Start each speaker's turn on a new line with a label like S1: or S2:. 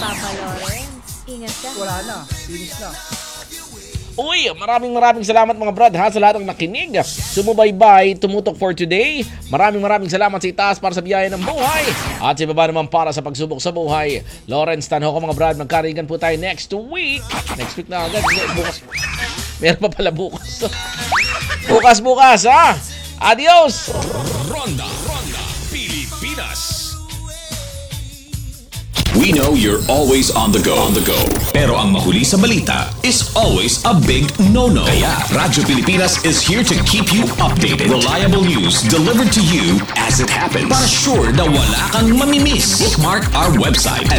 S1: Papa Lawrence. Ingat ka.
S2: Wala na. Finish na.
S3: Uy, maraming salamat mga brad ha sa lahat ng nakinig. Sumubaybay, tumutok for today. Maraming salamat sa itaas para sa biyaya ng buhay. At sa baba naman para sa pagsubok sa buhay. Lawrence Tanho ko mga brad, magkarigan po tayo next week. Next week na agad, bukas. Meron pa pala bukas. bukas ha. Adios!
S4: Ronda Pilipinas. We know you're always on the go. Pero ang mahuli sa balita is always a big no-no. Kaya Radyo Pilipinas is here to keep you updated. Reliable news delivered to you as it happens. Para sure na wala kang mamimiss. Bookmark our website